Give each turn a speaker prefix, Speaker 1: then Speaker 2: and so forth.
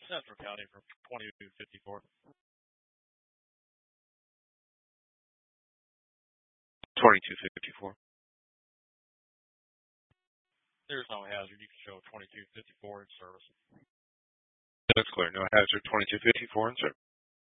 Speaker 1: Central County for 2254.
Speaker 2: 2254.
Speaker 1: There's no hazard. You can show 2254 in service.
Speaker 2: That's clear. No hazard. 2254 in service.